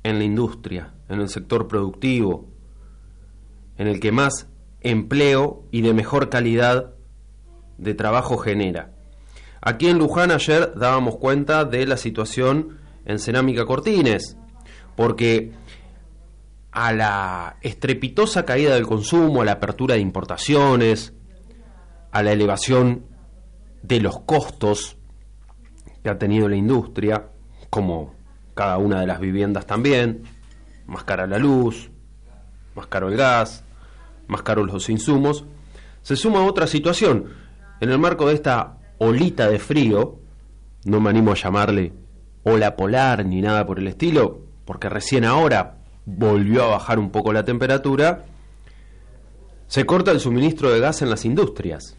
en la industria, en el sector productivo, en el que más empleo y de mejor calidad de trabajo genera. Aquí en Luján ayer dábamos cuenta de la situación en Cerámica Cortines, porque a la estrepitosa caída del consumo, a la apertura de importaciones, a la elevación de los costos que ha tenido la industria, como cada una de las viviendas también, más cara la luz, más caro el gas, más caros los insumos, se suma otra situación. En el marco de esta olita de frío, no me animo a llamarle ola polar ni nada por el estilo, porque recién ahora volvió a bajar un poco la temperatura, se corta el suministro de gas en las industrias.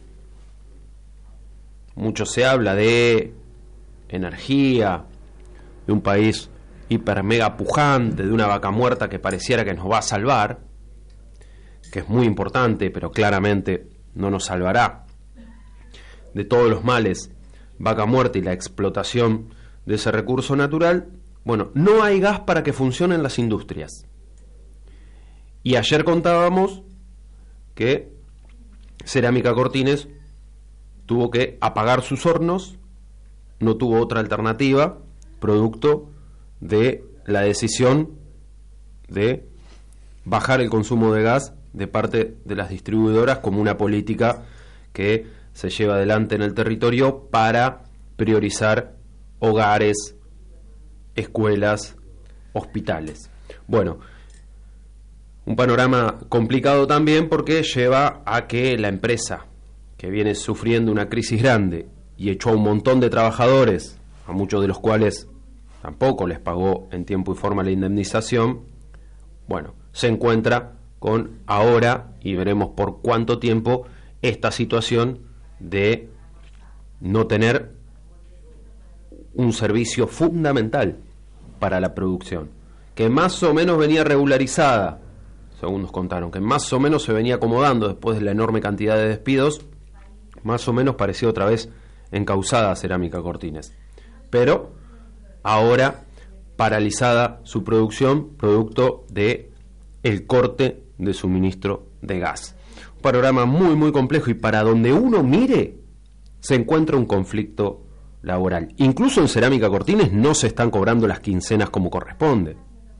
Mucho se habla de energía, de un país hiper mega pujante, de una vaca muerta que pareciera que nos va a salvar, que es muy importante, pero claramente no nos salvará de todos los males, vaca muerta y la explotación de ese recurso natural. Bueno, no hay gas para que funcionen las industrias. Y ayer contábamos que Cerámica Cortines tuvo que apagar sus hornos, no tuvo otra alternativa, producto de la decisión de bajar el consumo de gas de parte de las distribuidoras como una política que se lleva adelante en el territorio para priorizar hogares, escuelas, hospitales. Bueno, un panorama complicado también porque lleva a que la empresa, que viene sufriendo una crisis grande y echó a un montón de trabajadores, a muchos de los cuales tampoco les pagó en tiempo y forma la indemnización, bueno, se encuentra con ahora, y veremos por cuánto tiempo, esta situación de no tener un servicio fundamental para la producción, que más o menos venía regularizada, según nos contaron, que más o menos se venía acomodando después de la enorme cantidad de despidos, más o menos parecía otra vez encauzada Cerámica Cortines, pero ahora paralizada su producción producto de el corte de suministro de gas. Un panorama muy muy complejo, y para donde uno mire se encuentra un conflicto laboral. Incluso en Cerámica Cortines no se están cobrando las quincenas como corresponde,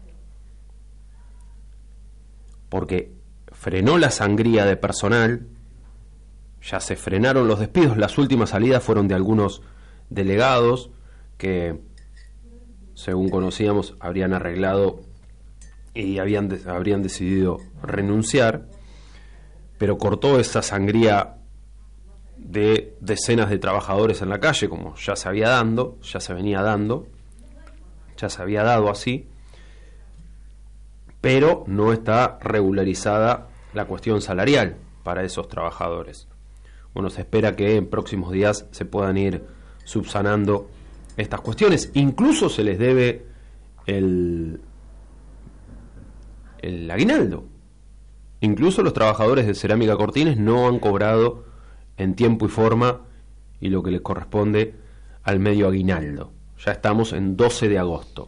porque frenó la sangría de personal, ya se frenaron los despidos. Las últimas salidas fueron de algunos delegados que, según conocíamos, habrían arreglado y habrían decidido renunciar, pero cortó esa sangría de decenas de trabajadores en la calle, como ya se había dando, ya se venía dando, ya se había dado así, pero no está regularizada la cuestión salarial para esos trabajadores. Bueno, se espera que en próximos días se puedan ir subsanando estas cuestiones. Incluso se les debe el aguinaldo. Incluso los trabajadores de Cerámica Cortines no han cobrado en tiempo y forma y lo que les corresponde al medio aguinaldo. Ya estamos en 12 de agosto.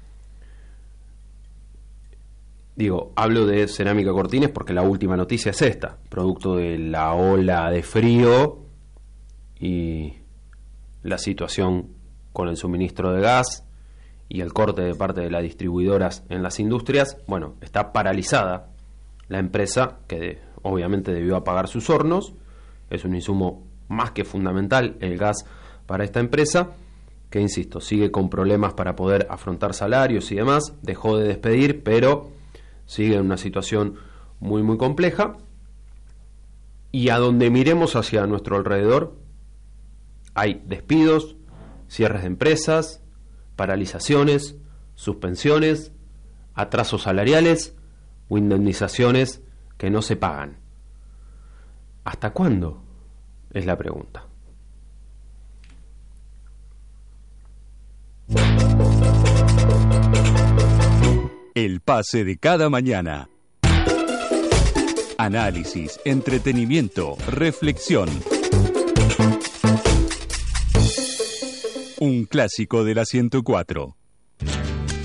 Digo, hablo de Cerámica Cortines porque la última noticia es esta, producto de la ola de frío y la situación con el suministro de gas y el corte de parte de las distribuidoras en las industrias. Bueno, está paralizada la empresa, que obviamente debió apagar sus hornos. Es un insumo más que fundamental el gas para esta empresa, que insisto, sigue con problemas para poder afrontar salarios y demás. Dejó de despedir, pero sigue en una situación muy muy compleja, y a donde miremos hacia nuestro alrededor hay despidos, cierres de empresas, paralizaciones, suspensiones, atrasos salariales o indemnizaciones que no se pagan. ¿Hasta cuándo? Es la pregunta. El pase de cada mañana. Análisis, entretenimiento, reflexión. Un clásico de la 104.